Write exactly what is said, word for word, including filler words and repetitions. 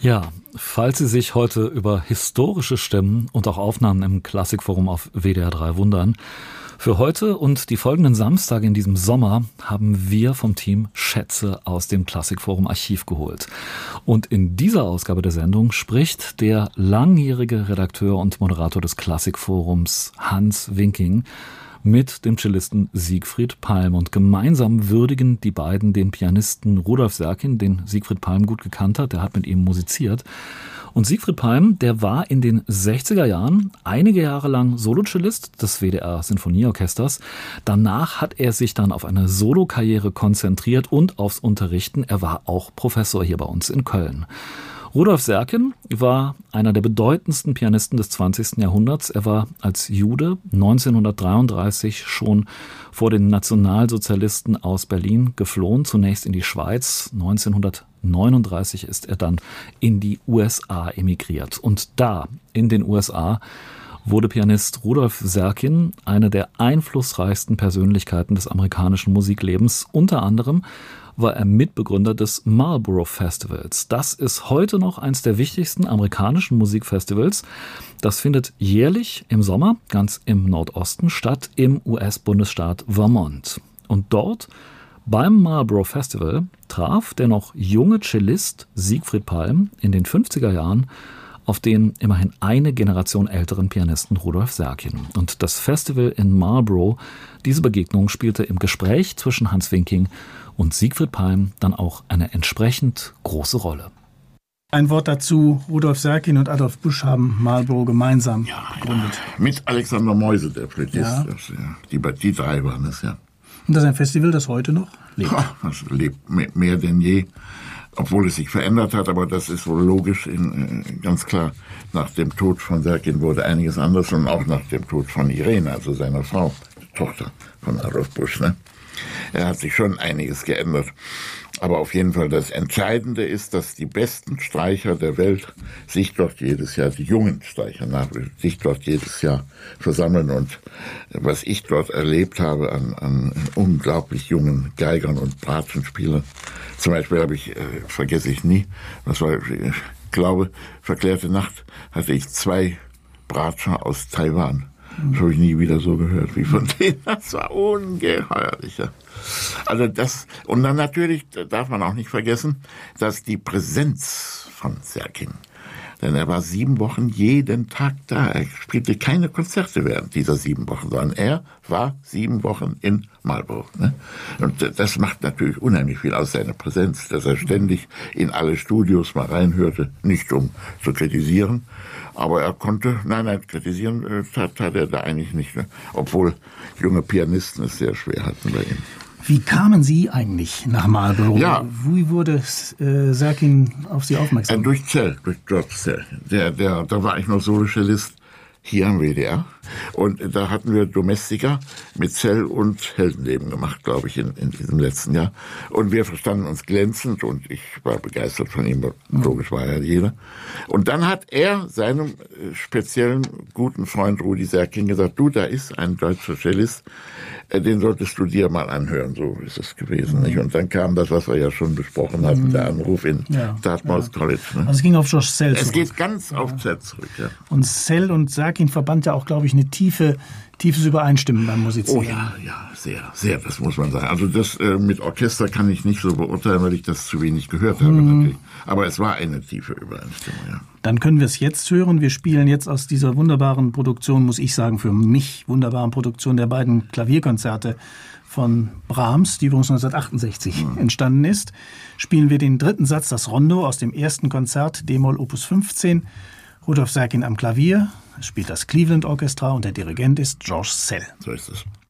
Ja, falls Sie sich heute über historische Stimmen und auch Aufnahmen im Klassikforum auf W D R drei wundern, für heute und die folgenden Samstage in diesem Sommer haben wir vom Team Schätze aus dem Klassikforum Archiv geholt. Und in dieser Ausgabe der Sendung spricht der langjährige Redakteur und Moderator des Klassikforums Hans Winking mit dem Cellisten Siegfried Palm. Und gemeinsam würdigen die beiden den Pianisten Rudolf Serkin, den Siegfried Palm gut gekannt hat. Der hat mit ihm musiziert. Und Siegfried Palm, der war in den sechziger Jahren einige Jahre lang Solocellist des W D R Sinfonieorchesters. Danach hat er sich dann auf eine Solokarriere konzentriert und aufs Unterrichten. Er war auch Professor hier bei uns in Köln. Rudolf Serkin war einer der bedeutendsten Pianisten des zwanzigsten Jahrhunderts. Er war als Jude neunzehnhundertdreiunddreißig schon vor den Nationalsozialisten aus Berlin geflohen, zunächst in die Schweiz. neunzehnhundertneununddreißig ist er dann in die U S A emigriert. Und da, in den U S A, wurde Pianist Rudolf Serkin eine der einflussreichsten Persönlichkeiten des amerikanischen Musiklebens. Unter anderem war er Mitbegründer des Marlboro Festivals. Das ist heute noch eines der wichtigsten amerikanischen Musikfestivals. Das findet jährlich im Sommer ganz im Nordosten statt, im U S-Bundesstaat Vermont. Und dort beim Marlboro Festival traf der noch junge Cellist Siegfried Palm in den fünfziger Jahren auf den immerhin eine Generation älteren Pianisten Rudolf Serkin. Und das Festival in Marlboro, diese Begegnung spielte im Gespräch zwischen Hans Winking und Siegfried Palm dann auch eine entsprechend große Rolle. Ein Wort dazu, Rudolf Serkin und Adolf Busch haben Marlboro gemeinsam ja, gegründet. Ja. Mit Alexander Meuse, der Flötist. Ja. Das, ja. Die, die drei waren es, ja. Und das ist ein Festival, das heute noch lebt. Ja, das lebt mehr, mehr denn je. Obwohl es sich verändert hat, aber das ist wohl logisch, in, ganz klar, nach dem Tod von Serkin wurde einiges anders und auch nach dem Tod von Irene, also seiner Frau, Tochter von Adolf Busch, ne? Er hat sich schon einiges geändert. Aber auf jeden Fall das Entscheidende ist, dass die besten Streicher der Welt sich dort jedes Jahr, die jungen Streicher nach, sich dort jedes Jahr versammeln. Und was ich dort erlebt habe an, an unglaublich jungen Geigern und Bratschenspielern, zum Beispiel habe ich, äh, vergesse ich nie, das war, ich glaube, verklärte Nacht, hatte ich zwei Bratscher aus Taiwan. Das habe ich nie wieder so gehört wie von denen. Das war ungeheuerlich. Ja. Also das, und dann natürlich darf man auch nicht vergessen, dass die Präsenz von Serkin, denn er war sieben Wochen jeden Tag da. Er spielte keine Konzerte während dieser sieben Wochen, sondern er war sieben Wochen in Marlboro. Ne? Und das macht natürlich unheimlich viel aus, seine Präsenz, dass er ständig in alle Studios mal reinhörte, nicht um zu kritisieren, aber er konnte, nein, nein, kritisieren äh, tat, tat er da eigentlich nicht, ne? Obwohl junge Pianisten es sehr schwer hatten bei ihm. Wie kamen Sie eigentlich nach Marlboro? Ja. Wie wurde äh, Serkin auf Sie aufmerksam? Äh, durch Zell, durch George Zell. Der, der, da war ich noch Solocellist hier am W D R. Und da hatten wir Domestika mit Zell und Heldenleben gemacht, glaube ich, in, in diesem letzten Jahr. Und wir verstanden uns glänzend und ich war begeistert von ihm, logisch war ja jeder. Und dann hat er seinem speziellen guten Freund Rudi Serkin gesagt, du, da ist ein deutscher Cellist, den solltest du dir mal anhören, so ist es gewesen. Mhm. Nicht? Und dann kam das, was wir ja schon besprochen hatten, mhm. der Anruf in ja, Dartmouth ja. College. Ne? Also es ging auf George Zell zurück. Es geht ganz ja. auf Zell zurück, ja. Und Zell und Serkin verband ja auch, glaube ich, eine tiefe, tiefes Übereinstimmen beim Musizieren. Oh ja, ja, sehr, sehr, das muss man sagen. Also das äh, mit Orchester kann ich nicht so beurteilen, weil ich das zu wenig gehört habe mhm. natürlich. Aber es war eine tiefe Übereinstimmung, ja. Dann können wir es jetzt hören. Wir spielen jetzt aus dieser wunderbaren Produktion, muss ich sagen, für mich wunderbaren Produktion der beiden Klavierkonzerte von Brahms, die übrigens neunzehnhundertachtundsechzig mhm. entstanden ist, spielen wir den dritten Satz, das Rondo aus dem ersten Konzert, D-Moll Opus fünfzehn. Rudolf Serkin am Klavier, spielt das Cleveland Orchestra und der Dirigent ist George Zell. So ist es.